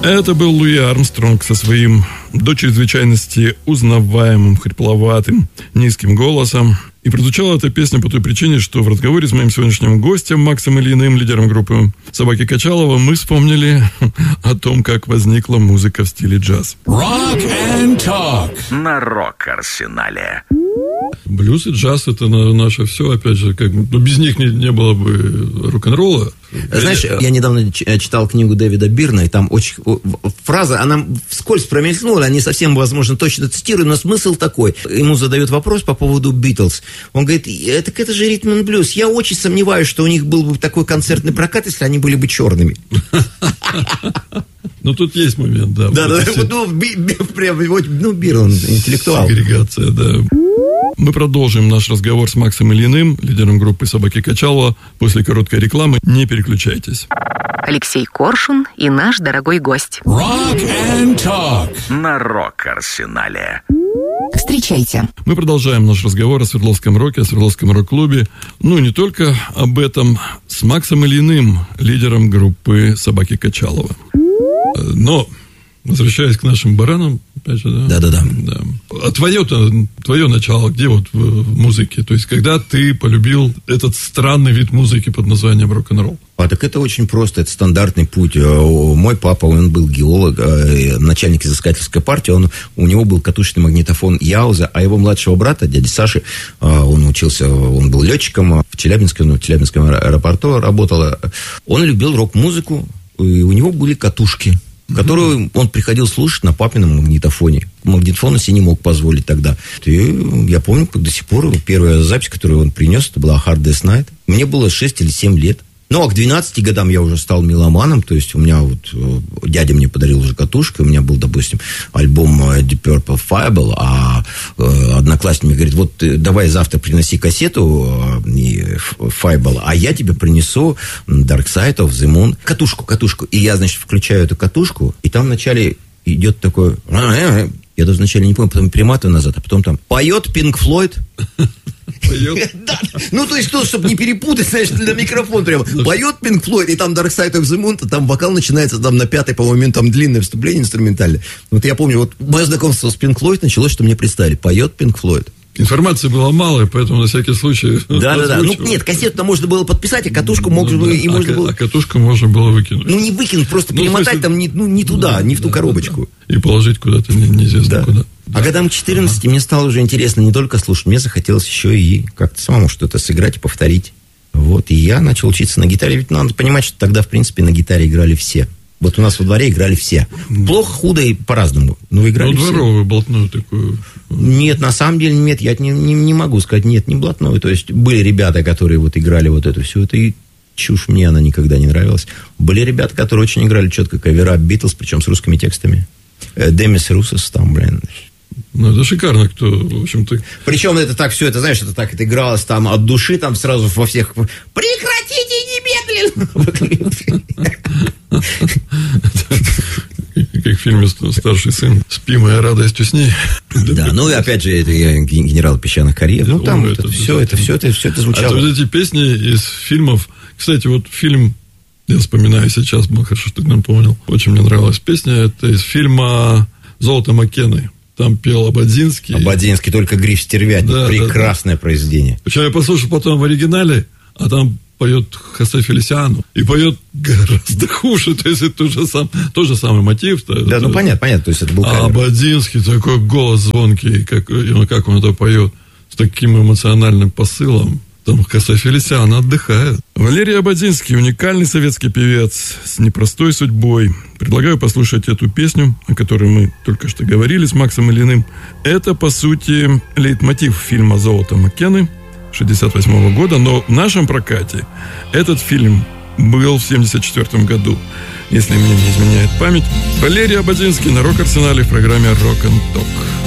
Это был Луи Армстронг со своим до чрезвычайности узнаваемым, хрипловатым, низким голосом. И прозвучала эта песня по той причине, что в разговоре с моим сегодняшним гостем Максом Ильиным, лидером группы «Собаки Качалова», мы вспомнили о том, как возникла музыка в стиле джаз. Rock and Talk на Рок-Арсенале. Блюз и джаз – это наше все, опять же, без них не было бы рок-н-ролла. Знаешь, я недавно читал книгу Дэвида Бирна, и там очень фраза, она вскользь промелькнула, не совсем, возможно, точно цитирую, но смысл такой. Ему задают вопрос по поводу Битлз. Он говорит, это же ритм и блюз. Я очень сомневаюсь, что у них был бы такой концертный прокат, если они были бы черными. Ну, тут есть момент, да. Да, Бирн, интеллектуал. Сегрегация, да. Мы продолжим наш разговор с Максом Ильиным, лидером группы «Собаки Качалова», после короткой рекламы. Не переключайтесь. Алексей Коршун и наш дорогой гость. Rock and Talk на Рок-Арсенале. Встречайте. Мы продолжаем наш разговор о Свердловском роке, о Свердловском рок-клубе. Ну, не только об этом, с Максом Ильиным, лидером группы «Собаки Качалова». Но, возвращаясь к нашим баранам, опять же, да? Да. А твое начало где вот в музыке? То есть, когда ты полюбил этот странный вид музыки под названием рок-н-ролл? Так это очень просто, это стандартный путь. Мой папа, он был геолог, начальник изыскательской партии, у него был катушечный магнитофон Яуза, а его младшего брата, дяди Саши, он был летчиком в Челябинском аэропорту работал. Он любил рок-музыку, и у него были катушки, которую он приходил слушать на папином магнитофоне. Магнитофон себе не мог позволить тогда. И я помню, как до сих пор первая запись, которую он принес, это была «Hard Day's Night». Мне было 6 или 7 лет. Ну, а к 12 годам я уже стал меломаном, то есть у меня дядя мне подарил уже катушку, у меня был, допустим, альбом Deep Purple Fireball, а одноклассник мне говорит, вот давай завтра приноси кассету Fireball, а я тебе принесу Dark Side of the Moon, катушку. И я, значит, включаю эту катушку, и там вначале идет такой... Я даже вначале не помню, потом перематываю назад, а потом там поет Pink Floyd. Поет? Да. Ну, то есть, чтобы не перепутать, значит, на микрофон прямо. Поет Pink Floyd, и там Dark Side of the Moon, там вокал начинается там на 5-й, по-моему, там длинное вступление инструментальное. Вот я помню, вот мое знакомство с Pink Floyd началось, что мне представили. Поет Pink Floyd. Информации было мало, поэтому на всякий случай... Да. Ну, нет, кассету-то можно было подписать, а катушку можно было... А катушку можно было выкинуть. Ну, не выкинуть, просто перемотать там не туда, не в ту коробочку. И положить куда-то неизвестно куда. А годам к 14 мне стало уже интересно не только слушать, мне захотелось еще и как-то самому что-то сыграть и повторить. Вот, и я начал учиться на гитаре. Ведь надо понимать, что тогда, в принципе, на гитаре играли все. Вот у нас во дворе играли все. Плохо, худо и по-разному. Но играли все. Дворовую, блатную такую. Нет, на самом деле, нет, я не могу сказать, нет, не блатную. То есть были ребята, которые вот играли вот эту всю эту чушь, мне она никогда не нравилась. Были ребята, которые очень играли четко кавера Битлз, причем с русскими текстами. Демис Русос там, Ну, это шикарно, кто, в общем-то... Причем это так все, это, знаешь, это игралось там от души, там сразу во всех... Прекратите немедленно! Как в фильме «Старший сын». «Спи, моя радость, усни». Да, ну и опять же, это генерал песчаных карьер. Ну, там это все звучало. А вот эти песни из фильмов... Кстати, вот фильм... Я вспоминаю сейчас, хорошо, что ты нам помнил. Очень мне нравилась песня. Это из фильма «Золото Маккены». Там пел Ободзинский. Ободзинский, только Гриф Стервятник. Да, произведение. Произведение. Причем я послушал потом в оригинале, а там поет Хосе Фелисиано. И поет гораздо хуже. То есть это тот же самый мотив. Да, ну понятно. То есть это был кавер. А Ободзинский, такой голос звонкий, как он это поет, с таким эмоциональным посылом. Там Хосе Фелисиано отдыхает. Валерий Ободзинский, уникальный советский певец с непростой судьбой. Предлагаю послушать эту песню, о которой мы только что говорили с Максом Ильиным. Это, по сути, лейтмотив фильма «Золото Маккены» 1968 года, но в нашем прокате этот фильм был в 1974 году, если мне не изменяет память. Валерий Ободзинский на Рок-Арсенале в программе «Rock and Talk».